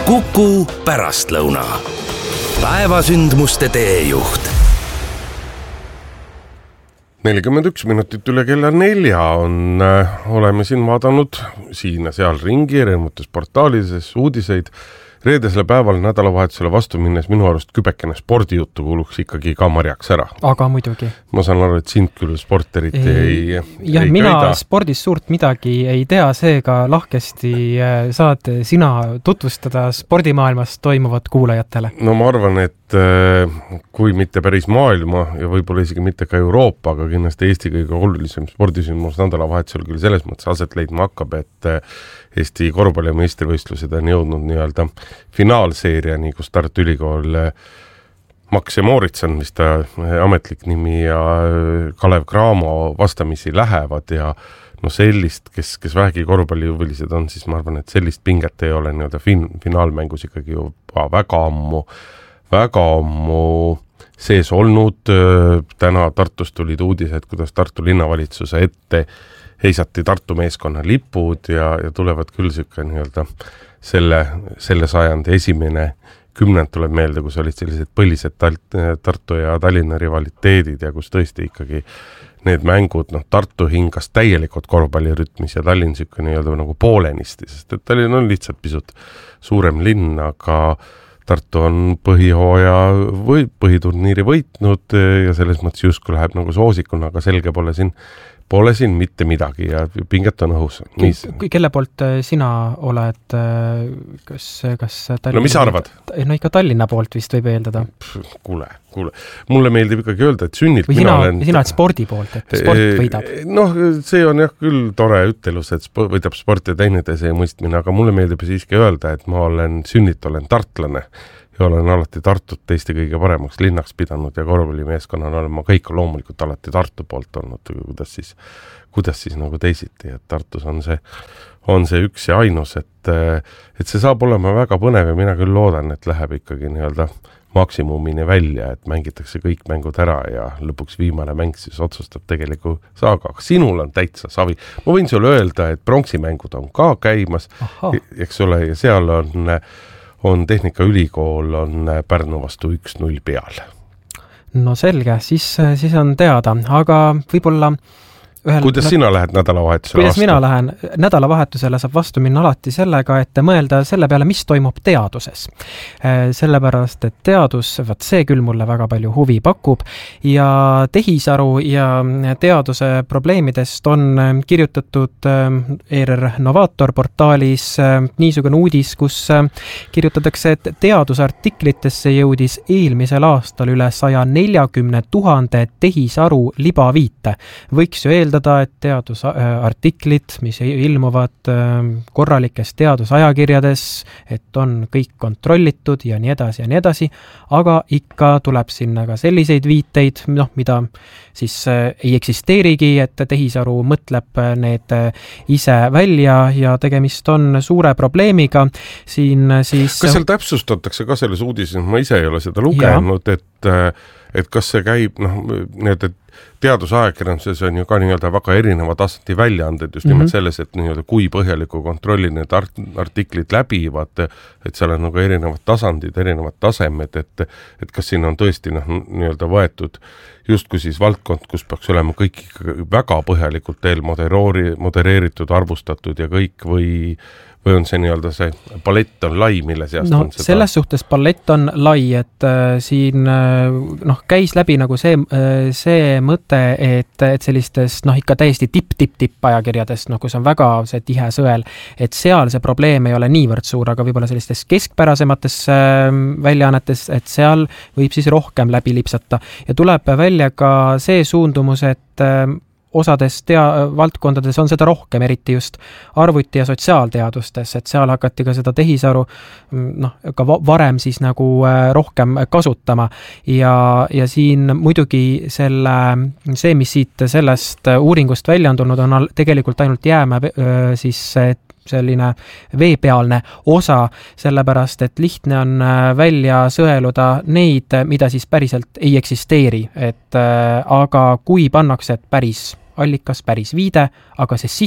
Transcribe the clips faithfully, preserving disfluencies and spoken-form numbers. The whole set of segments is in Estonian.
Kuku pärastlõuna. Päevasündmuste teejuht. nelikümmend üks minutit üle kella nelja on, äh, oleme siin vaadanud siin ja seal ringi erinevates portaalides uudiseid. Reedesele päeval nädalavahetusele vastu minnes minu arust kübekene spordijuttu kuuluks ikkagi ka marjaks ära. Aga muidugi. Ma saan aru, et sind küll sport eriti ei, ei, ja ei mina köida. Spordis suurt midagi ei tea, seega lahkesti saad sina tutvustada spordimaailmas toimuvat kuulajatele. No ma arvan, et kui mitte päris maailma ja võib-olla isegi mitte ka Euroopa, aga kindlasti Eesti kõige olulisem spordisündmus nädalavahetusel küll selles mõttes aset leidma hakkab, et Eesti korvpalli meistrivõistlused on jõudnud nii-öelda finaalseeriani, kus Tartu Ülikool Max ja Moritson, mis ta ametlik nimi, ja Kalev Cramo vastamisi lähevad ja no sellist, kes, kes vähegi korvpallihuvilised on, siis ma arvan, et sellist pinget ei ole nii-öelda fin- finaalmängus ikkagi juba väga ammu, väga ammu sees olnud. Täna Tartust tulid uudised, kuidas Tartu linnavalitsuse ette heisati Tartu meeskonna lipud ja, ja tulevad küll siuke nii-öelda selle, selle sajandi esimene kümnend tuleb meelde, kus olid sellised põlised Tartu ja Tallinna rivaliteedid ja kus tõesti ikkagi need mängud, noh, Tartu hingas täielikult korvpallirütmis ja Tallinn siuke nii-öelda nagu poolenisti, sest et Tallinn on lihtsalt pisut suurem linn, aga Tartu on põhihooja või põhiturniiri võitnud ja selles mõttes justkui läheb nagu soosikuna, aga selge pole siin Pole siin mitte midagi ja pinget on õhus. Kelle poolt sina oled, kas, kas Tallinna... No mis arvad? No ikka Tallinna poolt vist võib eeldada. Kuule, kuule. Mulle meeldib ikkagi öelda, et sünnilt või mina sina, olen... Sina oled spordi poolt, et sport võidab. Noh, see on jah küll tore ütelus, et võidab sport ja teineteise mõistmine, aga mulle meeldib siiski öelda, et ma olen sünnilt olen tartlane. Ja olen alati Tartut teiste kõige paremaks linnaks pidanud ja korvpallimeeskonnana olen ma kõik loomulikult alati Tartu poolt olnud, kuidas siis, kuidas siis nagu teisiti, et Tartus on see, on see üks ja ainus, et, et see saab olema väga põnev ja mina küll loodan, et läheb ikkagi nii-öelda maksimumini välja, et mängitakse kõik mängud ära ja lõpuks viimane mäng siis otsustab tegeliku saaga. Aga sinul on täitsa savi. Ma võin sulle öelda, et pronksimängud on ka käimas, eks ole, ja seal on on Tehnikaülikool on Pärnu vastu üks null peal. No selge, siis, siis on teada, aga võib-olla ühel... Kuidas sina lähed nädalavahetusele Kuidas vastu? mina lähen nädalavahetusele saab vastu minna alati sellega, et mõelda selle peale, mis toimub teaduses. Sellepärast, et teadus, vaat see küll mulle väga palju huvi pakub ja tehisaru ja teaduse probleemidest on kirjutatud E R R Novaator portaalis niisugune uudis, kus kirjutatakse, et teadusartiklitesse jõudis eelmisel aastal üle saja neljakümne tuhande tehisaru libaviite. Võiks ju eeldada, et teadusartiklid, mis ilmuvad korralikes teadusajakirjades, et on kõik kontrollitud ja nii edasi ja nii edasi, aga ikka tuleb sinna ka selliseid viiteid, noh, mida siis ei eksisteerigi, et tehisaru mõtleb need ise välja ja tegemist on suure probleemiga. Siin siis... Kas seal täpsustatakse ka selles uudises, ma ise ei ole seda lugenud, et, et kas see käib, noh, need, et teadusajakirjanduses on ju ka nii-öelda väga erineva tasandi väljaanded just nimelt mm -hmm. selles, et nii-öelda kui põhjaliku kontrolli need art- artiklid läbivad, et seal on nagu erinevad tasandid, erinevad tasemed, et, et kas siin on tõesti noh, nii-öelda võetud justkui siis valdkond, kus peaks olema kõik väga põhjalikult eel moderoori, modereeritud, arvustatud ja kõik või või on see nii-öelda see palett on lai, mille seast no, on seda? Selles suhtes palett on lai, et äh, siin äh, noh, käis läbi nagu see, äh, see mõte, et, et sellistest noh, ikka täiesti tipp-tipp-tipp ajakirjadest, noh, kus on väga see tihe sõel, et seal see probleem ei ole niivõrd suur, aga võib-olla sellistes keskpärasemates äh, väljaannetes, et seal võib siis rohkem läbi lipsata ja tuleb välja ka see suundumus, et äh, osades tea- valdkondades on seda rohkem, eriti just arvuti- ja sotsiaalteadustes, et seal hakati ka seda tehisaru noh, ka varem siis nagu rohkem kasutama ja, ja siin muidugi selle, see, mis siit sellest uuringust välja on tulnud, on tegelikult ainult jääme siis selline veepealne osa, sellepärast, et lihtne on välja sõeluda neid, mida siis päriselt ei eksisteeri, et aga kui pannakse, et päris allikas, päris viide, aga see sisu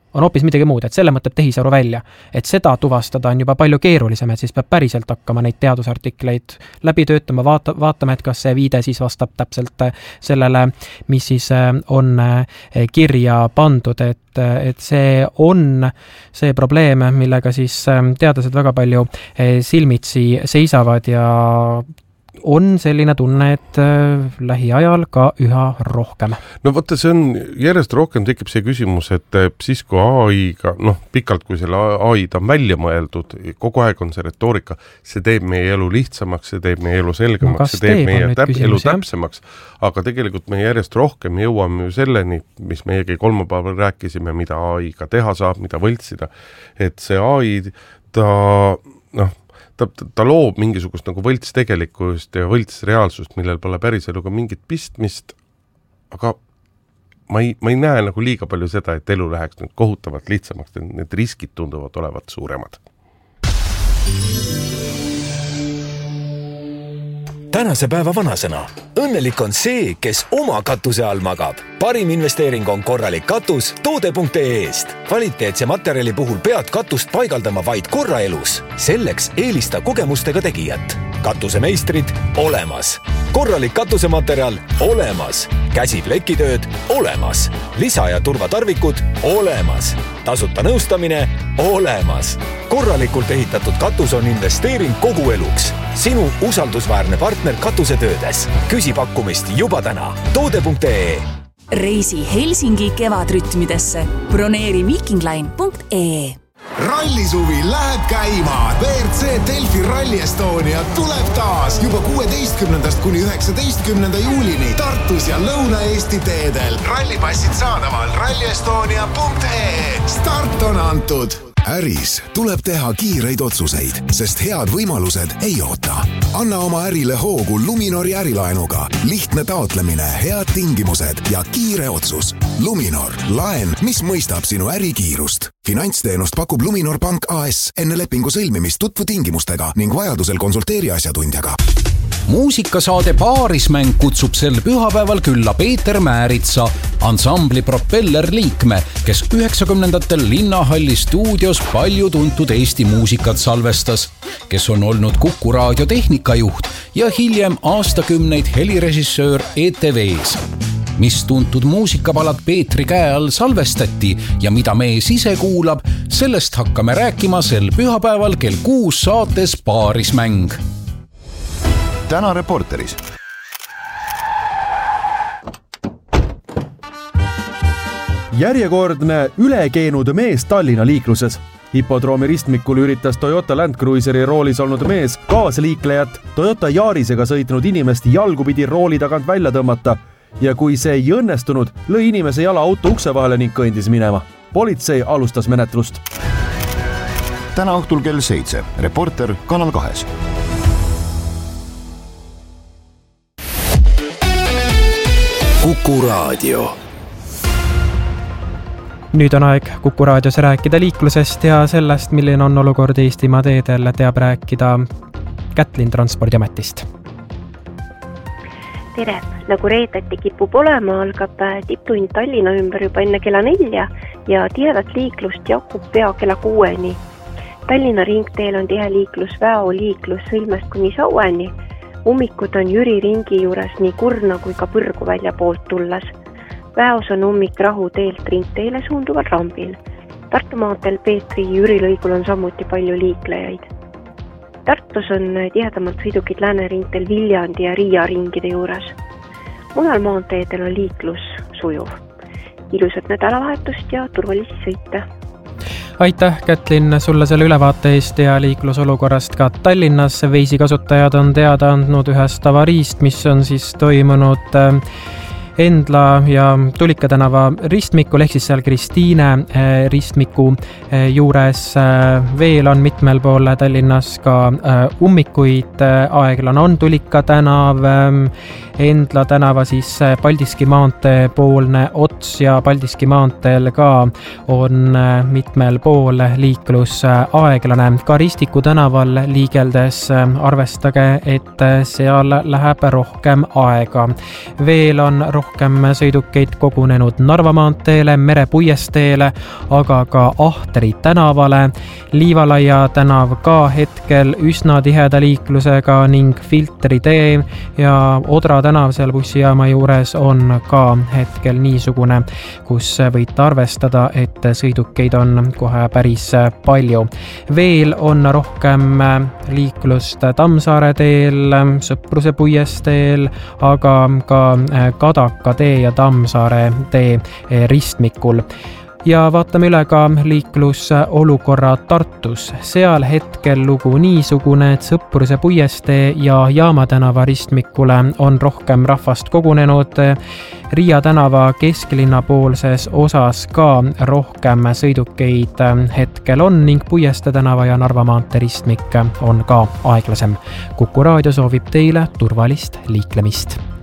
on hoopis midagi muud, et selle mõtleb tehisaru välja. Et seda tuvastada on juba palju keerulisem, et siis peab päriselt hakkama neid teadusartikleid läbi töötama, vaata, vaatama, et kas see viide siis vastab täpselt sellele, mis siis on kirja pandud, et, et see on see probleem, millega siis teadlased väga palju silmitsi seisavad ja on selline tunne, et lähiajal ka üha rohkem. No vaata, see on, järjest rohkem tekib see küsimus, et siis kui A I-ga, noh, pikalt kui selle A I-ta on välja mõeldud, kogu aeg on see retoorika, see teeb meie elu lihtsamaks, see teeb meie elu selgemaks, no, see teeb meie täp- elu täpsemaks, aga tegelikult me järjest rohkem jõuame ju selleni, mis meiegi kolmapäeval rääkisime, mida A I-ga teha saab, mida võltsida, et see A I, ta, noh, Ta, ta loob mingisugust nagu võlts tegelikkust ja võlts reaalsust, millel pole päris eluga mingit pistmist, aga ma ei, ma ei näe nagu liiga palju seda, et elu läheks nüüd kohutavalt lihtsamaks, et need riskid tunduvad olevat suuremad. Tänase päeva vanasõna. Õnnelik on see, kes oma katuse all magab. Parim investeering on korralik katus toode punkt ee eest. Kvaliteetse materjali puhul pead katust paigaldama vaid korra elus. Selleks eelista kogemustega tegijat. Katusemeistrid olemas. Korralik katusematerjal olemas. Käsiplekitööd olemas. Lisa- ja turvatarvikud olemas. Tasuta nõustamine olemas. Korralikult ehitatud katus on investeering kogu eluks. Sinu usaldusväärne partner katusetöödes. Küsi pakkumist juba täna. toode punkt ee. Reisi Helsingi kevadrütmidesse. Broneeri vikingline punkt ee. Rallisuvi läheb käima. B R C Delfi Rally Estonia tuleb taas juba kuueteistkümnendast kuni üheksateistkümnenda juulini Tartus ja Lõuna-Eesti teedel. Rallipassid saadaval ralli estonia punkt ee. Start on antud. Äris tuleb teha kiireid otsuseid, sest head võimalused ei oota. Anna oma ärile hoogu Luminori ärilaenuga. Lihtne taotlemine, head tingimused ja kiire otsus. Luminor, laen, mis mõistab sinu ärikiirust. Finantsteenust pakub Luminor Pank A S. Enne lepingu sõlmimist tutvu tingimustega ning vajadusel konsulteeri asjatundjaga. Muusikasaade Paarismäng kutsub sel pühapäeval külla Peeter Määritsa, ansambli Propeller liikme, kes üheksakümnendatel Linnahalli stuudios palju tuntud Eesti muusikat salvestas, kes on olnud Kuku raadio tehnikajuht ja hiljem aastakümneid helirežissöör E T V-s. Mis tuntud muusikapalad Peetri käe all salvestati ja mida mees ise kuulab, sellest hakkame rääkima sel pühapäeval kell kuus saates Paarismäng. Täna Reporteris. Järjekordne ülekeenud mees Tallinna liikluses. Hipodroomi ristmikul üritas Toyota Land Cruiseri roolis olnud mees kaasliiklejat Toyota Yarisega sõitnud inimest jalgupidi rooli tagant välja tõmmata ja kui see ei õnnestunud, lõi inimese jala auto ukse vahele ning kõndis minema. Politsei alustas menetlust. Täna õhtul kell seitse. Reporter Kanal kahes. Kuku raadio. Nüüd on aeg Kuku raadios rääkida liiklusest ja sellest, milline on olukord Eestimaa teedel, teab rääkida Kätlin Transpordiametist. Tere! Nagu reedeti kipub olema, algab tipptund Tallinna ümber juba enne kella nelja ja tihedat liiklust jakub pea kella kuueni. Tallinna ringteel on tihe liiklus Väo liiklus Sõlmest kuni Saueni. Ummikud on Jüri ringi juures nii Kurna kui ka Põrgu välja poolt tulles. Väos on ummik Rahu teelt ringteele suunduval rambil. Tartu maanteel Peetri Jüri lõigul on samuti palju liiklejaid. Tartus on tihedamalt sõidukid Lääne ringteel Viljandi ja Riia ringide juures. Mujal maanteedel on liiklus sujuv. Ilusat nädalavahetust ja turvalisi sõite! Aitäh, Kätlin, sulle selle ülevaate eest ja liiklusolukorrast ka Tallinnas. Veisikasutajad on teada andnud ühest avariist, mis on siis toimunud Endla ja Tulika tänava ristmikul, ehk siis seal Kristiine ristmiku juures. Veel on mitmel pool Tallinnas ka ummikuid. Aeglane on Tulika tänav, Endla tänava siis Paldiski maantee poolne ots ja Paldiski maanteel ka on mitmel pool liiklus aeglane. Ka Ristiku tänaval liigeldes arvestage, et seal läheb rohkem aega. Veel on rohkem rohkem sõidukeid kogunenud Narva maanteele, Mere puiesteele, aga ka Ahtri tänavale. Liivalaia tänav ka hetkel üsna tiheda liiklusega ning Filtri tee ja Odra tänav seal bussijaama juures on ka hetkel niisugune, kus võite arvestada, et sõidukeid on kohe päris palju. Veel on rohkem liiklust Tammsaare teel, Sõpruse puiesteel, aga ka Kadaka tee ja Tammsaare tee ristmikul. Ja vaatame üle ka liiklusolukorra Tartus. Seal hetkel lugu niisugune, et Sõpruse puiestee ja Jaama tänava ristmikule on rohkem rahvast kogunenud. Riia tänava kesklinna poolses osas ka rohkem sõidukeid hetkel on ning Puieste tänava ja Narva maantee ristmik on ka aeglasem. Kuku raadio soovib teile turvalist liiklemist.